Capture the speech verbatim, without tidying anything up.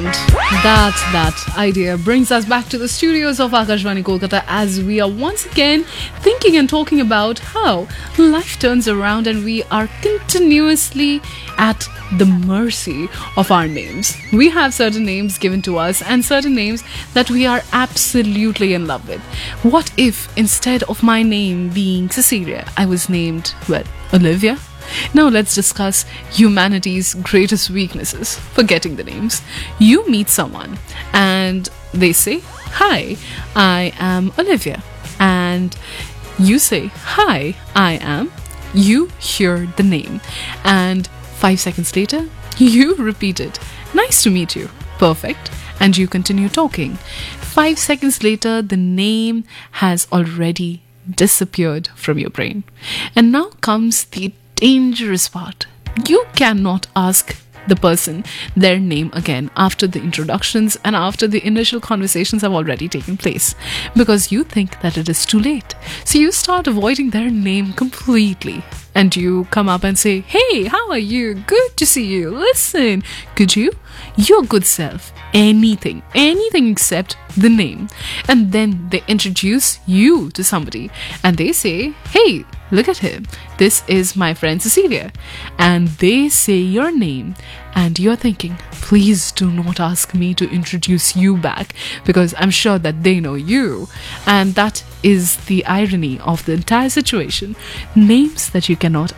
that that idea brings us back to the studios of Akashvani Kolkata as we are once again thinking and talking about how life turns around and we are continuously at the mercy of our names. We have certain names given to us and certain names that we are absolutely in love with. What if instead of my name being Cecilia, I was named, well, Olivia? Now let's discuss humanity's greatest weaknesses, forgetting the names. You meet someone and they say, "Hi, I am Olivia." And you say, "Hi, I am." You hear the name. And five seconds later, you repeat it. "Nice to meet you." Perfect. And you continue talking. Five seconds later, the name has already disappeared from your brain. And now comes the dangerous part. You cannot ask the person their name again after the introductions and after the initial conversations have already taken place because you think that it is too late. So you start avoiding their name completely and you come up and say, "Hey, how are you? Good to see you. Listen, could you? Your good self." Anything, anything except the name. And then they introduce you to somebody and they say, "Hey, look at him. This is my friend Cecilia." And they say your name and you're thinking, please do not ask me to introduce you back because I'm sure that they know you. And that is the irony of the entire situation. Names that you cannot